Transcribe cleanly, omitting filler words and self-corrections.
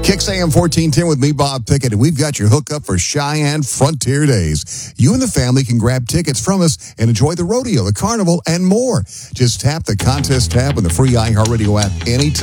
Kicks AM 1410 with me, Bob Pickett, and we've got your hookup for Cheyenne Frontier Days. You and the family can grab tickets from us and enjoy the rodeo, the carnival, and more. Just tap the contest tab on the free iHeartRadio app anytime.